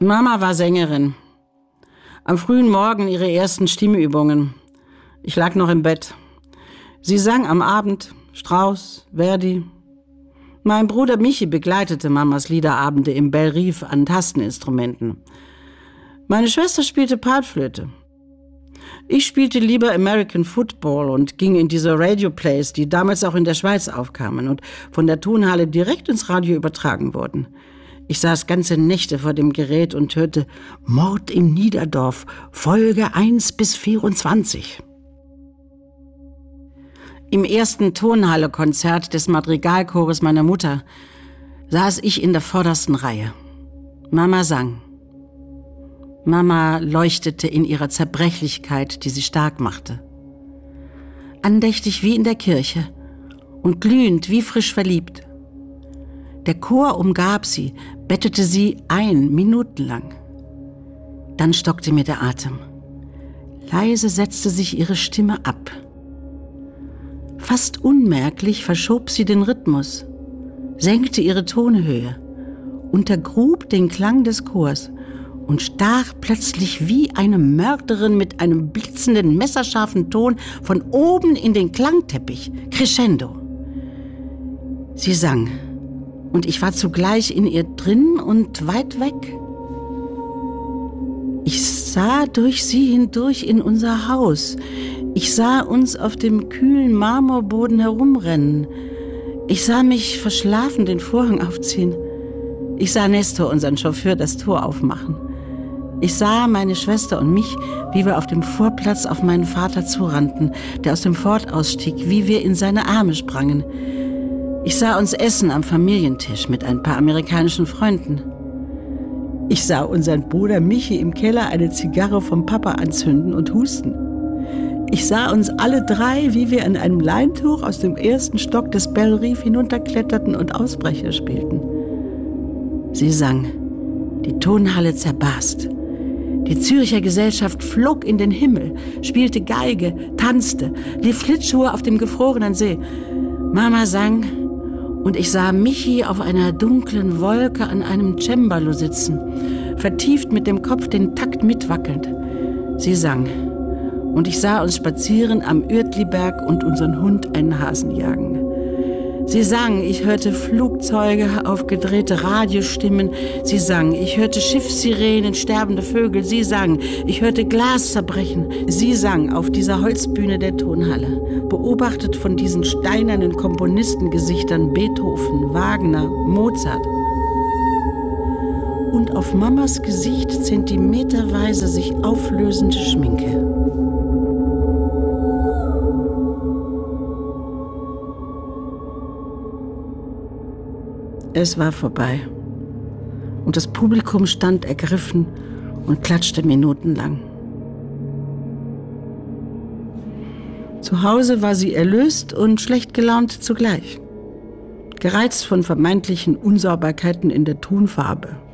Mama war Sängerin. Am frühen Morgen ihre ersten Stimmübungen. Ich lag noch im Bett. Sie sang am Abend Strauss, Verdi. Mein Bruder Michi begleitete Mamas Liederabende im Bellerive an Tasteninstrumenten. Meine Schwester spielte Panflöte. Ich spielte lieber American Football und ging in diese Radio-Plays, die damals auch in der Schweiz aufkamen und von der Tonhalle direkt ins Radio übertragen wurden. Ich saß ganze Nächte vor dem Gerät und hörte Mord im Niederdorf, Folge 1 bis 24. Im ersten Tonhalle-Konzert des Madrigalchores meiner Mutter saß ich in der vordersten Reihe. Mama sang. Mama leuchtete in ihrer Zerbrechlichkeit, die sie stark machte. Andächtig wie in der Kirche und glühend wie frisch verliebt. Der Chor umgab sie, bettete sie ein, minutenlang. Dann stockte mir der Atem. Leise setzte sich ihre Stimme ab. Fast unmerklich verschob sie den Rhythmus, senkte ihre Tonhöhe, untergrub den Klang des Chors und stach plötzlich wie eine Mörderin mit einem blitzenden, messerscharfen Ton von oben in den Klangteppich, crescendo. Sie sang, und ich war zugleich in ihr drin und weit weg. Ich sah durch sie hindurch in unser Haus. Ich sah uns auf dem kühlen Marmorboden herumrennen. Ich sah mich verschlafen den Vorhang aufziehen. Ich sah Nestor, unseren Chauffeur, das Tor aufmachen. Ich sah meine Schwester und mich, wie wir auf dem Vorplatz auf meinen Vater zurannten, der aus dem Ford ausstieg, wie wir in seine Arme sprangen. Ich sah uns essen am Familientisch mit ein paar amerikanischen Freunden. Ich sah unseren Bruder Michi im Keller eine Zigarre vom Papa anzünden und husten. Ich sah uns alle drei, wie wir in einem Leintuch aus dem ersten Stock des Bellerive hinunterkletterten und Ausbrecher spielten. Sie sang. Die Tonhalle zerbarst. Die Zürcher Gesellschaft flog in den Himmel, spielte Geige, tanzte, lief Schlittschuhe auf dem gefrorenen See. Mama sang und ich sah Michi auf einer dunklen Wolke an einem Cembalo sitzen, vertieft mit dem Kopf den Takt mitwackelnd. Sie sang. Und ich sah uns spazieren am Uertliberg und unseren Hund einen Hasen jagen. Sie sang, ich hörte Flugzeuge, aufgedrehte Radiostimmen. Sie sang, ich hörte Schiffssirenen, sterbende Vögel. Sie sang, ich hörte Glas zerbrechen. Sie sang auf dieser Holzbühne der Tonhalle, beobachtet von diesen steinernen Komponistengesichtern Beethoven, Wagner, Mozart. Und auf Mamas Gesicht zentimeterweise sich auflösende Schminke. Es war vorbei und das Publikum stand ergriffen und klatschte minutenlang. Zu Hause war sie erlöst und schlecht gelaunt zugleich, gereizt von vermeintlichen Unsauberkeiten in der Tonfarbe.